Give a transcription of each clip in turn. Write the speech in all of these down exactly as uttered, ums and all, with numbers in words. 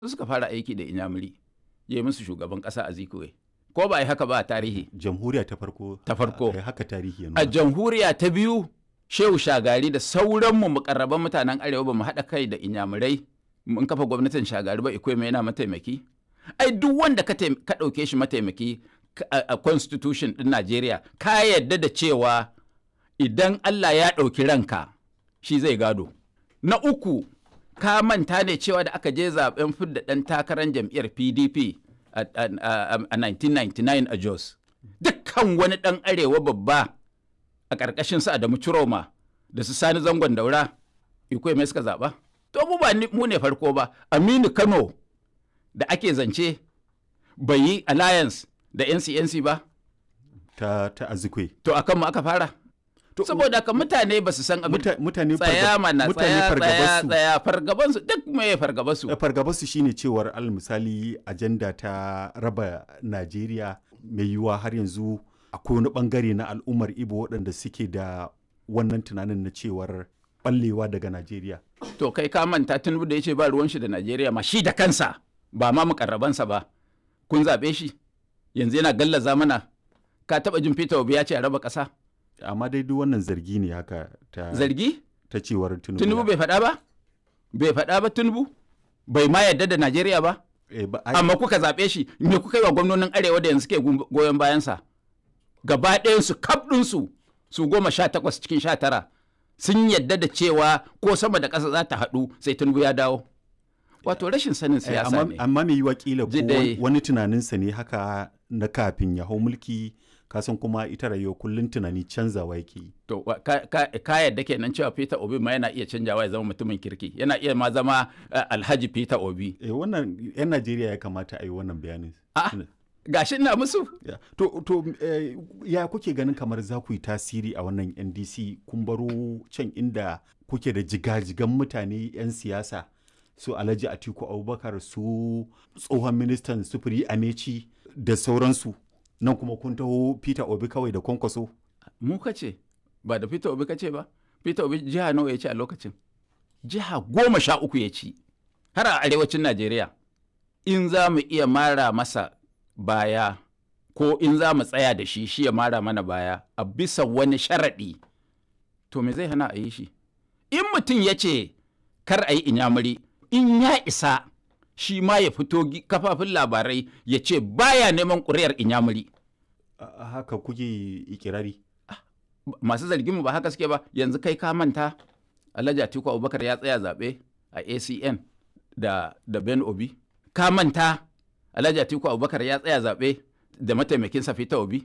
su suka fara aiki da Inyamuri ya yi musu shugaban ƙasa Azikiwe. Ko ba a yi haka ba a tarihi? Jamhuriya ta farko. Ta farko. A haka tarihi ya nuna. A jamhuriya ta biyu Shehu Shagari da sauranmu mukarraban mutanen Arewa ba mu haɗa kai da Inyamurai mun kafa gwamnatin Shagari ba Ikweme yana mataimaki. Ai duk wanda ka ɗauke shi mataimaki a constitution ɗin Najeriya ka yarda da cewa idan Allah ya ɗauki ranka shi zai gado. Na uku ka manta ne cewa da aka je zaben fidda ɗan takarar jam'iyyar P D P a nineteen ninety-nine a Jos. Dukkan wani ɗan Arewa babba a ƙarƙashin su Adamu Ciroma da su Sani Zangon Daura Ikweme suka zaɓa. To mu ba mu ne farko ba. Aminu Kano da ake zance bai yi alliance da N C N C ba. Ta, ta Azikwe. To akan mu aka fara. To, saboda haka mutane ba su san abin mutane tsaya mana tsaya tsaya tsaya fargabansu duk mai fargabansu. Fargabansu shine cewar al misali ajanda ta raba Najeriya mai yiwuwa har yanzu akwai wani bangare na al'ummar Ibo waɗanda suke da wannan tunanin na cewar ballewa daga Najeriya. To kai ka manta Tinubu da yace ba ruwan shi da Najeriya ma shi da kansa ba ma mukarrabansa ba. Kun zabe shi yanzu yana gallaza mana ka taba jin Peter Obi ya ce a raba ƙasa. Amma dai duk wannan zargi ne haka ta zargi ta cewar Tinubu. Tinubu bai faɗa ba? Bai faɗa ba Tinubu? Bai ma yarda da Najeriya ba? E, ba ai... Amma kuka zaɓe shi me kuka yi wa gwamnonin Arewa da yanzu ke goyon bayansa? Gaba ɗayansu kaf ɗinsu su goma sha takwas cikin sha tara sun yarda da cewa ko sama da ƙasa za ta haɗu sai Tinubu ya dawo. Wato rashin sanin siyasa ne. Amma mai yiwa kila ko wani tunaninsa ne haka na kafin ya hau mulki kasan kuma ita rayuwa kullum tunani canzawa yake. To ka, ka, ka yadda kenan cewa Peter Obi ma yana iya canjawa ya zama mutumin kirki yana iya ma zama uh, Alhaji Peter Obi. Eh wannan yan Najeriya ya kamata a yi wannan bayanin. Ah, gashi ina musu. Yeah. To, to eh, ya kuke ganin kamar za ku yi tasiri a wannan N D C kun baro can inda kuke da jigajigan mutane 'yan siyasa su Alhaji Atiku Abubakar su tsohon ministan sufuri Amechi da sauransu. Nan kuma kun taho Peter Obi kawai da Kwankwaso. Mu kace ba da Peter Obi kace ba. Peter Obi jiha nawa ya ci a lokacin? Jiha goma sha uku ya ci. Har a arewacin Najeriya. In za mu iya mara masa baya ko in za mu tsaya da shi shi ya mara mana baya a bisa wani sharaɗi. To me zai hana a yi shi? In mutum ya ce kar a yi Inyamuri in ya isa shi ma ya fito kafafin labarai ya ce baya neman ƙuri'ar Inyamuri. Haka kuke ikirari? Masu zargin mu ba haka suke ba. Yanzu kai ka manta Alhaji Atiku Abubakar ya tsaya zaɓe a A C N da, da Ben Obi. Ka manta Alhaji Atiku Abubakar ya tsaya zaɓe da mataimakinsa Peter Obi.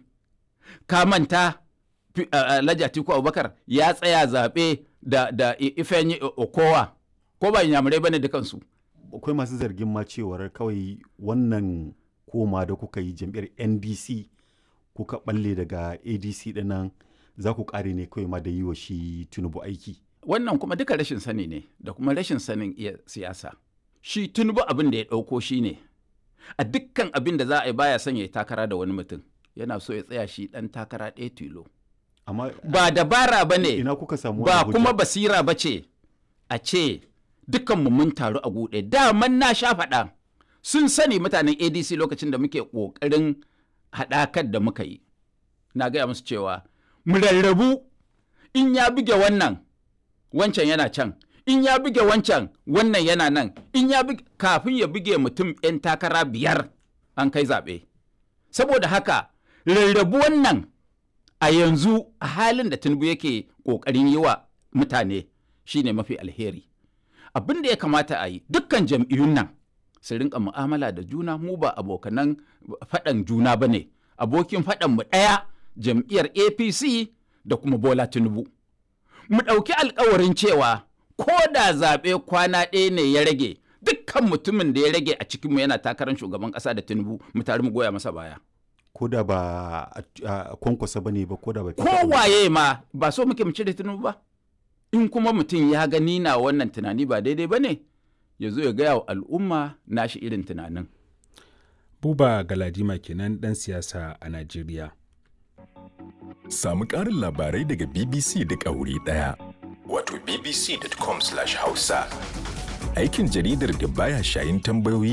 Ka manta Alhaji Atiku Abubakar ya tsaya zaɓe da, da Ifeanyi Okowa. Ko ba Inyamurai bane dukansu. Akwai masu zargin ma cewar kawai wannan koma da kuka yi jam'iyyar N D C kuka balle daga A D C dinnan za ku kare ne kawai ma da yi wa shi Tinubu aiki. Wannan kuma duka rashin sani ne da kuma rashin sanin iya siyasa. Shi Tinubu abin da ya ɗauko shi ne a dukkan abin da za a yi baya son ya yi takara da wani mutum yana so ya tsaya shi ɗan takara ɗaya tilo. Amma ba dabara ba ne ina kuka samu ba kuma basira ba ce a ce dukkanmu mun taru a guɗe daman na sha faɗa sun sani mutanen A D C lokacin da muke ƙoƙarin haɗakar da muka yi na gaya musu cewa mu rarrabu in ya buge wannan wancan yana can in ya buge wancan wannan yana nan in ya buge kafin ya buge mutum 'yan takara biyar an kai zaɓe saboda haka rarrabu wannan a yanzu a halin da Tinubu yake ƙoƙarin yi wa mutane shine mafi alheri. Abin da ya kamata a yi dukkan jam'iyyun nan su rinka mu'amala da juna mu ba abokanan faɗan juna ba ne abokin faɗan mu ɗaya jam'iyyar A P C da kuma Bola Tinubu mu ɗauki alkawarin cewa ko da zaɓe kwana ɗaya ne ya rage dukkan mutumin da ya rage a cikinmu yana takarar shugaban ƙasa da Tinubu mu tare mu goya masa baya. Ko da ba a Kwankwasa ba ne ba ko da ba kowaye ma ba so muke mu cire Tinubu ba. In kuma mutum ya gani na wannan tunani ba daidai ba ne, ya zo ya gaya wa al'umma nashi irin tunanin. Buba Galadima kenan ɗan siyasa a Najeriya. Samu ƙarin labarai daga B B C duk a wuri ɗaya. Wato b b c dot com slash hausa. Aikin jaridar da baya shayin tambayoyi